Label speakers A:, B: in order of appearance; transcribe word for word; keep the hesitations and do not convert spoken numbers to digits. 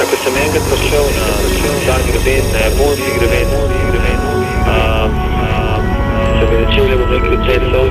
A: ko sem enkrat prišel na ta greben, na japonski greben, um, um, sem začel, bom rekel, cel